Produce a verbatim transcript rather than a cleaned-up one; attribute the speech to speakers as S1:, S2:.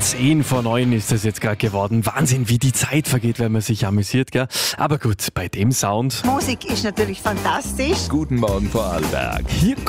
S1: Zehn vor neun ist es jetzt gerade geworden. Wahnsinn, wie die Zeit vergeht, wenn man sich amüsiert, gell? Aber gut, bei dem Sound.
S2: Musik ist natürlich fantastisch.
S3: Guten Morgen Vorarlberg.
S1: Hier